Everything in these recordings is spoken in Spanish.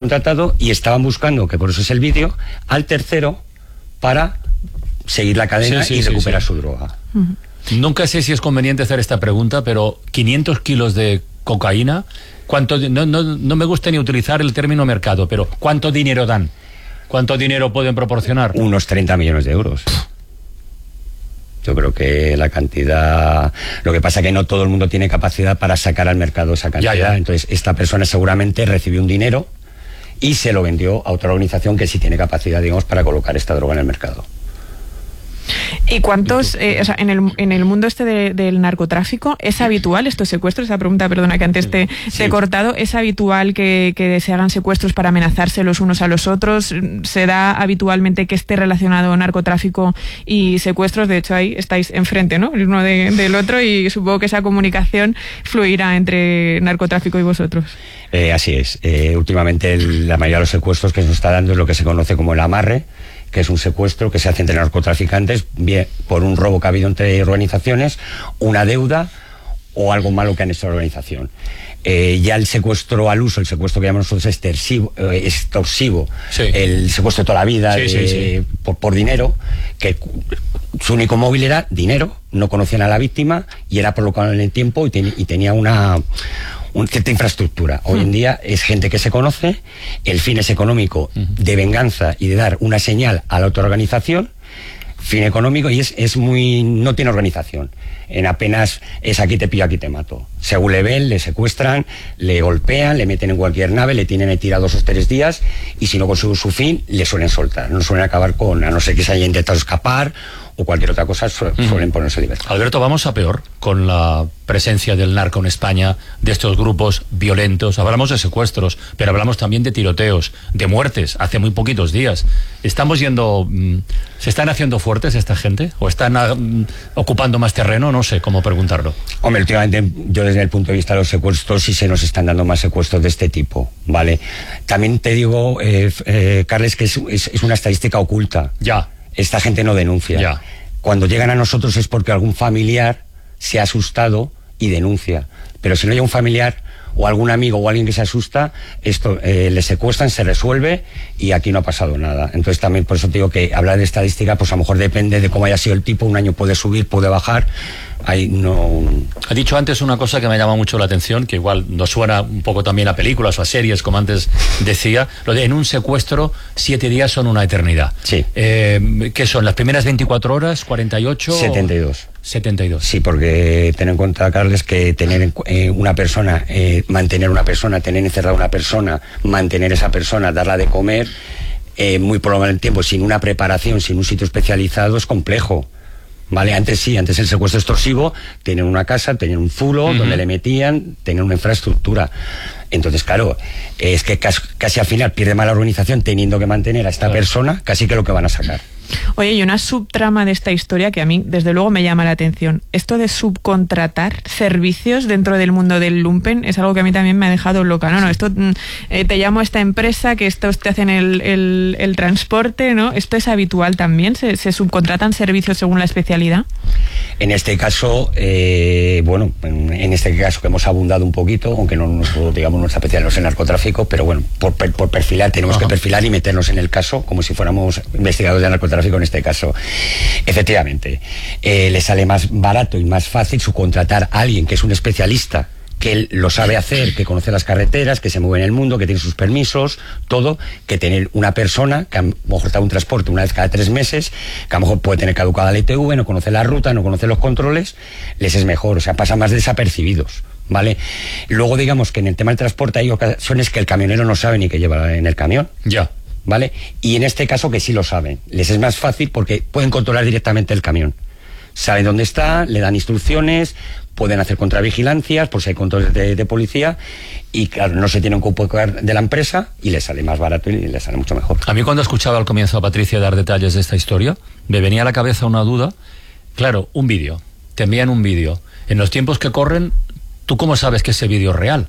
contratado y estaban buscando, que por eso es el vídeo, al tercero para seguir la cadena y recuperar su droga. Nunca sé si es conveniente hacer esta pregunta, pero 500 kilos de cocaína, no me gusta ni utilizar el término mercado, pero ¿cuánto dinero dan? ¿Cuánto dinero pueden proporcionar? Unos 30 millones de euros. Yo creo que la cantidad... Lo que pasa es que no todo el mundo tiene capacidad para sacar al mercado esa cantidad. Ya. Entonces, esta persona seguramente recibió un dinero y se lo vendió a otra organización que sí tiene capacidad, digamos, para colocar esta droga en el mercado. ¿Y cuántos, o sea, en el mundo del narcotráfico, es habitual estos secuestros? Esa pregunta, perdona, que antes te he cortado. ¿Es habitual que se hagan secuestros para amenazarse los unos a los otros? ¿Se da habitualmente que esté relacionado narcotráfico y secuestros? De hecho, ahí estáis enfrente, ¿no? El uno del otro, y supongo que esa comunicación fluirá entre narcotráfico y vosotros. Así es. Últimamente la mayoría de los secuestros que se nos está dando es lo que se conoce como el amarre, que es un secuestro que se hace entre narcotraficantes, bien por un robo que ha habido entre organizaciones, una deuda o algo malo que han hecho la organización. Ya el secuestro al uso, el secuestro que llamamos nosotros extorsivo, el secuestro de toda la vida por dinero, que su único móvil era dinero, no conocían a la víctima y era prolongado en el tiempo y tenía una cierta infraestructura. Hoy en día es gente que se conoce, el fin es económico, de venganza y de dar una señal a la otra organización, fin económico, y es muy... no tiene organización. En apenas es aquí te pillo, aquí te mato. Según le ven, le secuestran, le golpean, le meten en cualquier nave, le tienen tirado 2 o 3 días, y si no consigue su fin, le suelen soltar. No suelen acabar con, a no ser que se haya intentado escapar o cualquier otra cosa, suelen ponerse libertad. Alberto, vamos a peor con la presencia del narco en España, de estos grupos violentos. Hablamos de secuestros, pero hablamos también de tiroteos, de muertes, hace muy poquitos días. ¿Estamos yendo... ¿se están haciendo fuertes esta gente? ¿O están ocupando más terreno? No sé cómo preguntarlo. Hombre, últimamente, yo desde el punto de vista de los secuestros, sí se nos están dando más secuestros de este tipo, ¿vale? También te digo, Carles, que es una estadística oculta. Ya. Esta gente no denuncia. Ya. Cuando llegan a nosotros es porque algún familiar se ha asustado y denuncia. Pero si no llega un familiar o algún amigo o alguien que se asusta, esto le secuestran, se resuelve y aquí no ha pasado nada. Entonces también por eso te digo que hablar de estadística, pues a lo mejor depende de cómo haya sido el tipo. Un año puede subir, puede bajar. Ahí no... Ha dicho antes una cosa que me llama mucho la atención, que igual nos suena un poco también a películas o a series, como antes decía, lo de en un secuestro 7 días son una eternidad. Sí. ¿Qué son? ¿Las primeras 24 horas? ¿48? 72. 72. Sí, porque ten en cuenta, Carles, que tener una persona, mantener una persona, tener encerrada una persona, mantener esa persona, darla de comer, muy prolongado en el tiempo, sin una preparación, sin un sitio especializado, es complejo. Vale, antes el secuestro extorsivo, tenían una casa, tenían un zulo donde le metían, tenían una infraestructura. Entonces, claro, es que casi al final pierde más la organización teniendo que mantener a esta persona, casi que lo que van a sacar. Oye, y una subtrama de esta historia que a mí, desde luego, me llama la atención. Esto de subcontratar servicios dentro del mundo del lumpen es algo que a mí también me ha dejado loca, ¿no? Esto, te llamo a esta empresa, que estos te hacen el transporte, ¿no? ¿Esto es habitual también? ¿Se subcontratan servicios según la especialidad? En este caso, bueno, en este caso que hemos abundado un poquito, aunque no digamos nuestra especialidad no es el narcotráfico, pero bueno, por perfilar, tenemos que perfilar y meternos en el caso como si fuéramos investigadores de narcotráfico en este caso. Efectivamente, le sale más barato y más fácil subcontratar a alguien que es un especialista, que él lo sabe hacer, que conoce las carreteras, que se mueve en el mundo, que tiene sus permisos, todo, que tener una persona que a lo mejor está un transporte una vez cada 3 meses, que a lo mejor puede tener caducada la ITV, no conoce la ruta, no conoce los controles, les es mejor, o sea, pasa más desapercibidos, ¿vale? Luego, digamos que en el tema del transporte hay ocasiones que el camionero no sabe ni qué lleva en el camión. Ya. ¿Vale? Y en este caso que sí lo saben. Les es más fácil porque pueden controlar directamente el camión. Saben dónde está, le dan instrucciones, pueden hacer contravigilancias por si hay controles de policía y claro, no se tienen que ocupar de la empresa y les sale más barato y les sale mucho mejor. A mí cuando escuchaba al comienzo a Patricia dar detalles de esta historia, me venía a la cabeza una duda. Claro, un vídeo, te envían un vídeo. En los tiempos que corren, ¿tú cómo sabes que ese vídeo es real?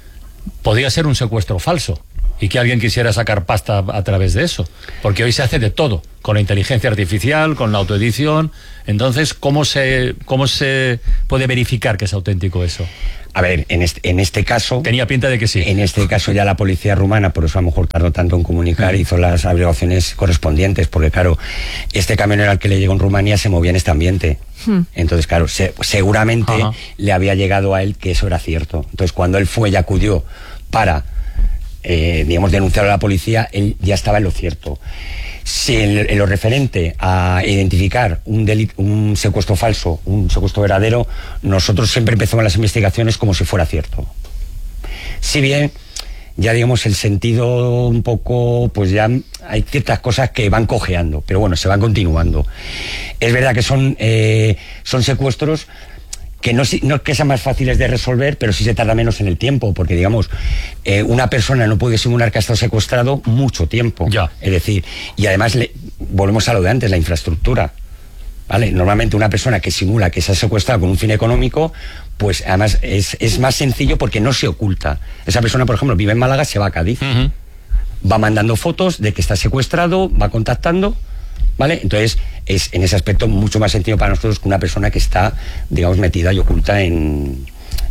Podría ser un secuestro falso y que alguien quisiera sacar pasta a través de eso, porque hoy se hace de todo, con la inteligencia artificial, con la autoedición. Entonces, ¿cómo se puede verificar que es auténtico eso? A ver, en este caso... Tenía pinta de que sí. En este caso ya la policía rumana, por eso a lo mejor tardó tanto en comunicar, hizo las averiguaciones correspondientes, porque claro, este camionero al que le llegó en Rumanía se movía en este ambiente. Entonces, claro, seguramente le había llegado a él que eso era cierto. Entonces, cuando él fue y acudió para, digamos, denunciar a la policía, él ya estaba en lo cierto. Si en lo referente a identificar un secuestro falso, un secuestro verdadero, nosotros siempre empezamos las investigaciones como si fuera cierto. Si bien, ya digamos, el sentido un poco, pues ya hay ciertas cosas que van cojeando, pero bueno, se van continuando. Es verdad que son secuestros que no que sean más fáciles de resolver, pero sí se tarda menos en el tiempo, porque digamos, una persona no puede simular que ha estado secuestrado mucho tiempo. Ya. Es decir, y además volvemos a lo de antes, la infraestructura. ¿Vale? Normalmente una persona que simula que se ha secuestrado con un fin económico, pues además es más sencillo porque no se oculta. Esa persona, por ejemplo, vive en Málaga, se va a Cádiz, va mandando fotos de que está secuestrado, va contactando, ¿vale? Entonces es en ese aspecto mucho más sencillo para nosotros que una persona que está, digamos, metida y oculta en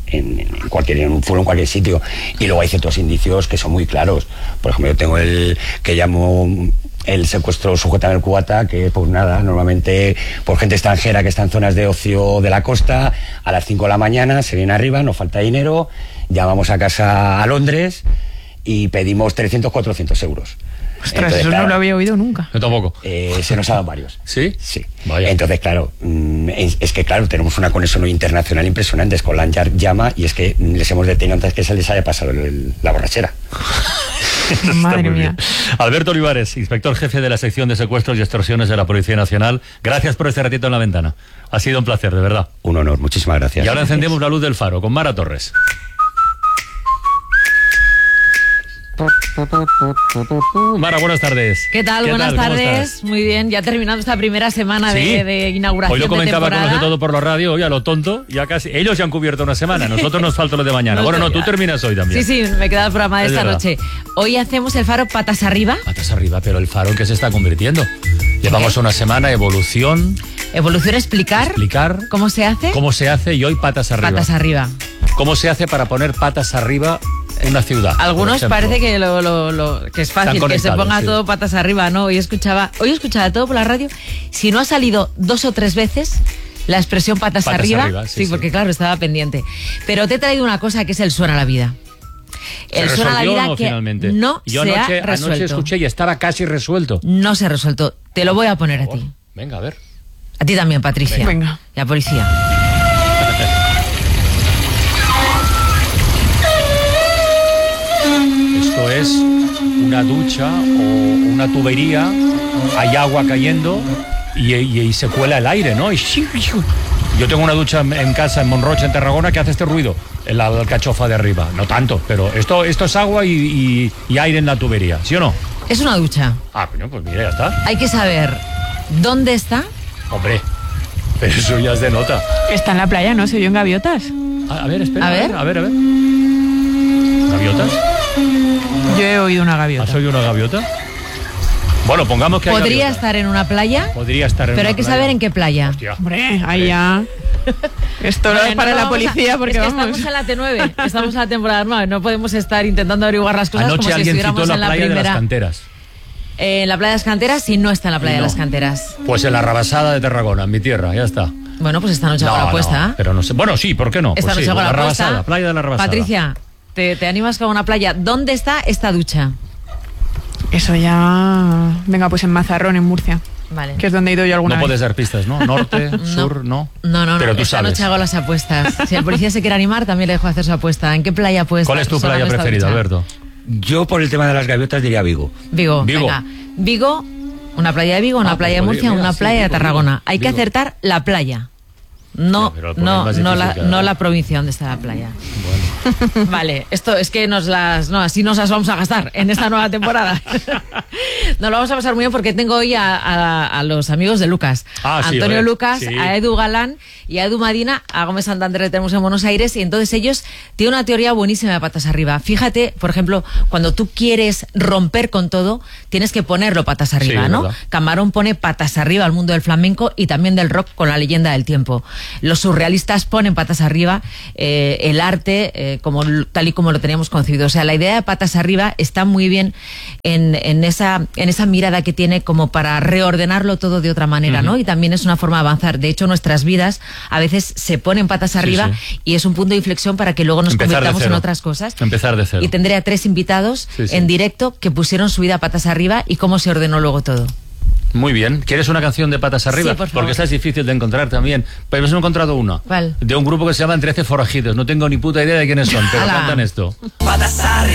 un foro, en cualquier sitio. Y luego hay ciertos indicios que son muy claros. Por ejemplo, yo tengo el que llamo el secuestro sujetado en el cubata, que pues nada, normalmente por gente extranjera que está en zonas de ocio de la costa, a las 5 de la mañana se viene arriba, nos falta dinero, llamamos a casa a Londres y pedimos 300, 400 euros. Ostras, entonces, eso claro, no lo había oído nunca. Yo tampoco. Se nos ha dado varios. ¿Sí? Sí. Vaya. Entonces, claro, es que claro, tenemos una conexión internacional impresionante. Scotland Yard llama y es que les hemos detenido antes que se les haya pasado la borrachera. Madre mía. Alberto Olivares, inspector jefe de la sección de secuestros y extorsiones de la Policía Nacional. Gracias por este ratito en la ventana. Ha sido un placer, de verdad. Un honor, muchísimas gracias. Y ahora encendemos la luz del faro con Mara Torres. Mara, buenas tardes. ¿Qué tal? Buenas tardes. Muy bien, ya terminando esta primera semana de inauguración. Hoy lo comentaba de con los de Todo por la Radio, hoy a lo tonto, ya casi. Ellos ya han cubierto una semana, nosotros nos falta lo de mañana. Bueno, no, tú terminas hoy también. Sí, me queda el programa de esta noche. Hoy hacemos el faro patas arriba. Patas arriba, pero el faro en qué se está convirtiendo. Llevamos una semana, evolución. Evolución, explicar. ¿Cómo se hace? ¿Cómo se hace? Y hoy patas arriba. Patas arriba. ¿Cómo se hace para poner patas arriba una ciudad? Algunos parece que que es fácil, que se ponga todo patas arriba, ¿no? Hoy escuchaba Todo por la Radio. Si no ha salido 2 o 3 veces la expresión patas arriba, sí, porque claro, estaba pendiente. Pero te he traído una cosa que es el suena a la vida. El suena a la vida que finalmente no se ha resuelto. Anoche escuché y estaba casi resuelto. No se ha resuelto. Te lo voy a poner a ti. Venga, a ver. A ti también, Patricia. Venga. La policía. Esto es una ducha o una tubería, hay agua cayendo y se cuela el aire, ¿no? Yo tengo una ducha en casa en Monroche, en Tarragona, que hace este ruido, la alcachofa de arriba. No tanto, pero esto es agua y aire en la tubería, ¿sí o no? Es una ducha. Ah, pues mira, ya está. Hay que saber dónde está. Hombre, pero eso ya es de nota. Está en la playa, ¿no? Se vio en gaviotas. A ver, espera. A ver. ¿Gaviotas? Yo he oído una gaviota. ¿Has oído una gaviota? Bueno, pongamos que hay Podría gaviota. estar en una playa. Podría estar en pero una hay que playa. saber en qué playa. Hostia. Hombre, ahí ya. Esto no es para la policía porque es que vamos. estamos en la T9, estamos en la temporada 9, no podemos estar intentando averiguar las cosas Anoche como si alguien citó estuviéramos la en la playa primera. de las Canteras. En la playa de las Canteras, sí, no está en la playa de las Canteras. Pues en la Rabasada de Tarragona, en mi tierra, ya está. Bueno, pues esta noche hago la apuesta. No, pero no sé. Bueno, sí, ¿por qué no? Esta Pues noche sí, hago la apuesta. Rabasada, playa de la Rabasada. Patricia, ¿te animas con una playa? ¿Dónde está esta ducha? Eso ya. Venga, pues en Mazarrón, en Murcia. Vale. Que es donde he ido yo alguna No vez. puedes dar pistas, ¿no? Norte, sur, no. No. Pero tú esta sabes. noche hago las apuestas. Si el policía se quiere animar, también le dejo hacer su apuesta. ¿En qué playa puedes ¿Cuál es tu playa preferida, Alberto? Yo por el tema de las gaviotas diría Vigo. Vigo. Venga. Vigo, una playa de Vigo, una playa de Murcia, una playa de Tarragona. Hay que acertar la playa. No, no la provincia donde está la playa. Bueno. Vale, esto es que así nos las vamos a gastar en esta nueva temporada. No, lo vamos a pasar muy bien porque tengo hoy a los amigos de Lucas. Antonio Lucas, a Edu Galán y a Edu Madina, a Gómez Santander, que tenemos en Buenos Aires, y entonces ellos tienen una teoría buenísima de patas arriba. Fíjate, por ejemplo, cuando tú quieres romper con todo, tienes que ponerlo patas arriba, ¿no? ¿Verdad? Camarón pone patas arriba al mundo del flamenco y también del rock con La leyenda del tiempo. Los surrealistas ponen patas arriba el arte tal y como lo teníamos concebido. O sea, la idea de patas arriba está muy bien en esa mirada que tiene como para reordenarlo todo de otra manera, ¿no? Y también es una forma de avanzar. De hecho, nuestras vidas a veces se ponen patas arriba y es un punto de inflexión para que luego nos convirtamos en otras cosas. Empezar de cero. Y tendré a 3 invitados en directo que pusieron su vida patas arriba y cómo se ordenó luego todo. Muy bien. ¿Quieres una canción de patas arriba? Sí, por favor. Porque esta es difícil de encontrar también. Pero hemos encontrado una. ¿Cuál? De un grupo que se llama 13 Forajidos. No tengo ni puta idea de quiénes son, pero cantan esto. Patas arriba.